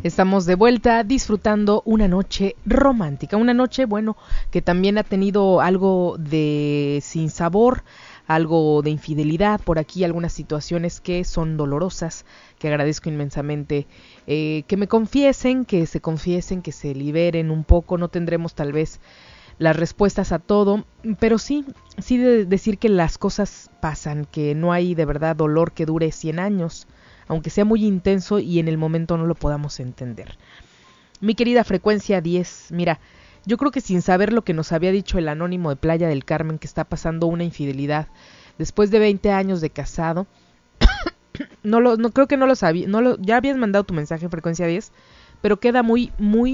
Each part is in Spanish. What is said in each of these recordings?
Estamos de vuelta disfrutando una noche romántica, una noche, bueno, que también ha tenido algo de sinsabor, algo de infidelidad por aquí, algunas situaciones que son dolorosas, que agradezco inmensamente que me confiesen, que se liberen un poco. No tendremos tal vez las respuestas a todo, pero sí de decir que las cosas pasan, que no hay de verdad dolor que dure 100 años, aunque sea muy intenso y en el momento no lo podamos entender. Mi querida Frecuencia 10, mira, yo creo que sin saber lo que nos había dicho el anónimo de Playa del Carmen, que está pasando una infidelidad después de 20 años de casado, no creo que no lo sabía, ya habías mandado tu mensaje, Frecuencia 10, pero queda muy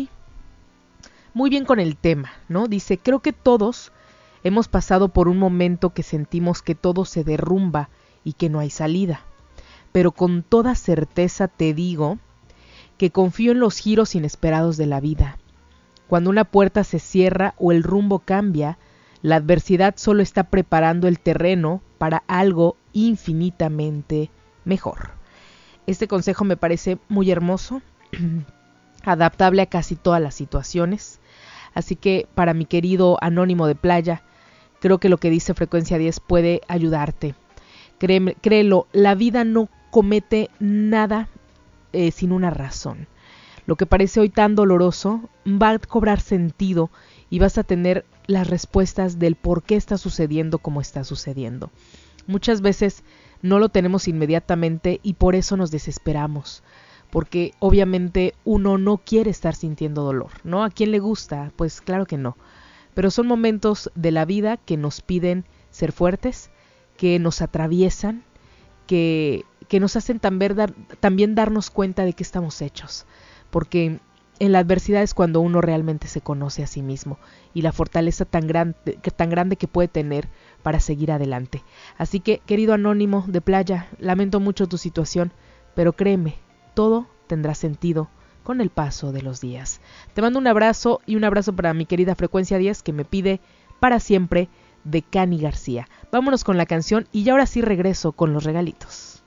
bien con el tema, ¿no? Dice, creo que todos hemos pasado por un momento que sentimos que todo se derrumba y que no hay salida. Pero con toda certeza te digo que confío en los giros inesperados de la vida. Cuando una puerta se cierra o el rumbo cambia, la adversidad solo está preparando el terreno para algo infinitamente mejor. Este consejo me parece muy hermoso, adaptable a casi todas las situaciones. Así que para mi querido anónimo de Playa, creo que lo que dice Frecuencia 10 puede ayudarte. Créelo, la vida no comete nada sin una razón. Lo que parece hoy tan doloroso va a cobrar sentido y vas a tener las respuestas del por qué está sucediendo como está sucediendo. Muchas veces no lo tenemos inmediatamente y por eso nos desesperamos, porque obviamente uno no quiere estar sintiendo dolor, ¿no? ¿A quién le gusta? Pues claro que no. Pero son momentos de la vida que nos piden ser fuertes, que nos atraviesan, que nos hacen también darnos cuenta de que estamos hechos, porque en la adversidad es cuando uno realmente se conoce a sí mismo y la fortaleza tan grande que puede tener para seguir adelante. Así que, querido anónimo de Playa, lamento mucho tu situación, pero créeme, todo tendrá sentido con el paso de los días. Te mando un abrazo y un abrazo para mi querida Frecuencia 10 que me pide para siempre de Cani García. Vámonos con la canción y ya ahora sí regreso con los regalitos.